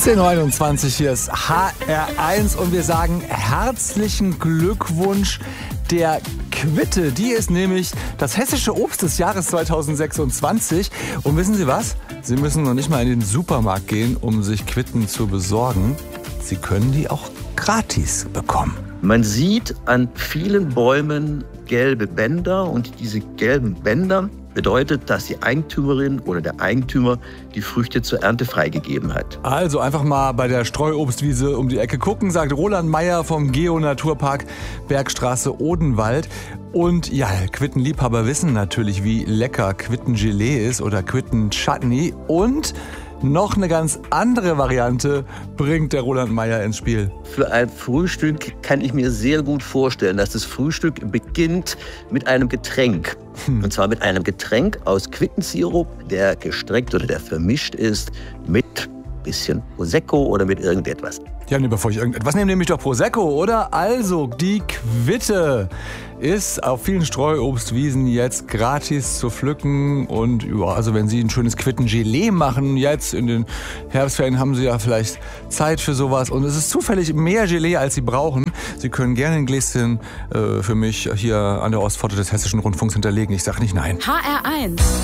10:21 Uhr, hier ist HR1 und wir sagen herzlichen Glückwunsch der Quitte. Die ist nämlich das hessische Obst des Jahres 2026. Und wissen Sie was? Sie müssen noch nicht mal in den Supermarkt gehen, um sich Quitten zu besorgen. Sie können die auch gratis bekommen. Man sieht an vielen Bäumen gelbe Bänder und diese gelben Bänder bedeutet, dass die Eigentümerin oder der Eigentümer die Früchte zur Ernte freigegeben hat. Also einfach mal bei der Streuobstwiese um die Ecke gucken, sagt Roland Meyer vom Geo-Naturpark Bergstraße Odenwald. Und ja, Quittenliebhaber wissen natürlich, wie lecker Quittengelee ist oder Quittenchutney. Und noch eine ganz andere Variante bringt der Roland Meyer ins Spiel. Für ein Frühstück kann ich mir sehr gut vorstellen, dass das Frühstück beginnt mit einem Getränk. Und zwar mit einem Getränk aus Quittensirup, der gestreckt oder der vermischt ist mit bisschen Prosecco oder mit irgendetwas. Ja, nee, bevor ich irgendetwas nehme, nehme ich doch Prosecco, oder? Also, die Quitte ist auf vielen Streuobstwiesen jetzt gratis zu pflücken. Und ja, also wenn Sie ein schönes Quittengelee machen, jetzt in den Herbstferien haben Sie ja vielleicht Zeit für sowas. Und es ist zufällig mehr Gelee, als Sie brauchen. Sie können gerne ein Gläschen für mich hier an der Ostpforte des Hessischen Rundfunks hinterlegen. Ich sage nicht nein. HR1